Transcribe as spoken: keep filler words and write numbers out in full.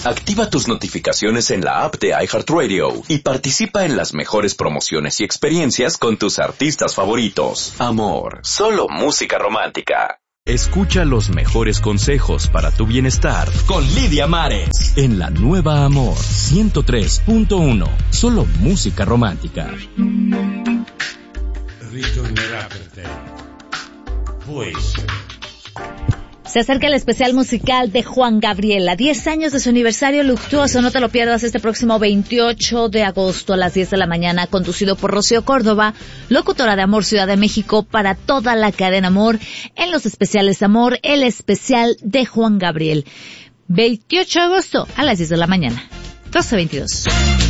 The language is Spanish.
Activa tus notificaciones en la app de iHeartRadio y participa en las mejores promociones y experiencias con tus artistas favoritos. Amor, solo música romántica. Escucha los mejores consejos para tu bienestar con Lidia Mares en la nueva Amor ciento tres punto uno. Solo música romántica. Ritornerà per te. Può essere. Se acerca el especial musical de Juan Gabriel, a diez años de su aniversario luctuoso. No te lo pierdas este próximo veintiocho de agosto a las diez de la mañana, conducido por Rocío Córdoba, locutora de Amor Ciudad de México, para toda la cadena Amor, en los especiales Amor, el especial de Juan Gabriel. veintiocho de agosto a las diez de la mañana. doce veintidós.